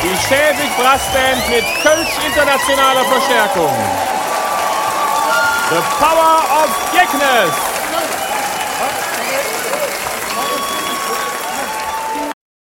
Die Schäbig Brassband mit Kölsch internationaler Verstärkung. The Power of Geknes.